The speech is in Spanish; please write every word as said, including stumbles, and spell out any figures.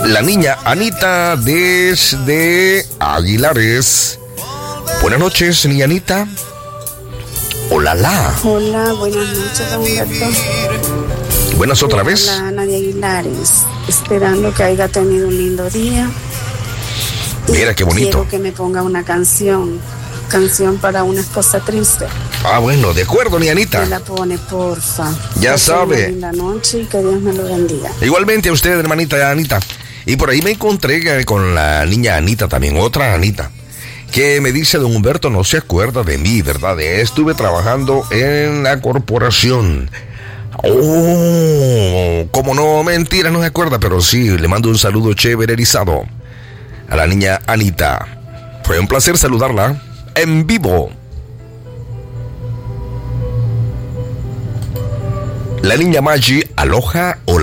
La niña Anita desde Aguilares. Buenas noches, niña Anita. Hola, la. Hola, buenas noches, don Humberto. Buenas otra vez. Hola, Ana de Aguilares. Esperando que haya tenido un lindo día. Mira qué bonito. Quiero que me ponga una canción. Canción para una esposa triste. Ah, bueno, de acuerdo, niña Anita. Me la pone, porfa. Ya sabe. Una linda noche y que Dios me lo bendiga. Igualmente a usted, hermanita Anita. Y por ahí me encontré con la niña Anita también, otra Anita, que me dice: don Humberto, no se acuerda de mí, ¿verdad? Estuve trabajando en la corporación. Oh, como no, mentira, no se acuerda, pero sí, le mando un saludo chévere erizado a la niña Anita. Fue un placer saludarla en vivo. La niña Maggi, aloha, hola.